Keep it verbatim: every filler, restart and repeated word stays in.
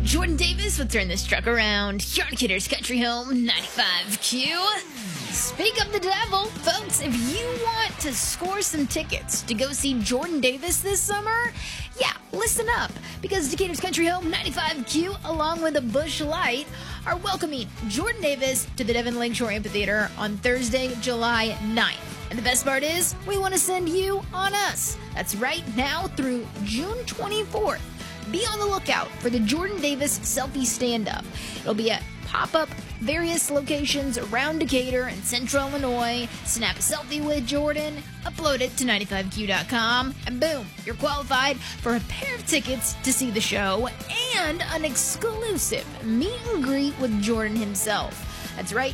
Jordan Davis will turn this truck around. Here on Kidder's Country Home, ninety-five Q. Speak of the devil, folks, if you want to score some tickets to go see Jordan Davis this summer, yeah, listen up, because Decatur's Country Home ninety-five Q, along with a Busch Light, are welcoming Jordan Davis to the Devon Lakeshore Amphitheater on Thursday, July ninth. And the best part is, we want to send you on us. That's right, now through June twenty-fourth. Be on the lookout for the Jordan Davis Selfie Stand-Up. It'll be at pop-up various locations around Decatur and Central Illinois. Snap a selfie with Jordan, upload it to ninety-five Q dot com, and boom, you're qualified for a pair of tickets to see the show and an exclusive meet and greet with Jordan himself. That's right,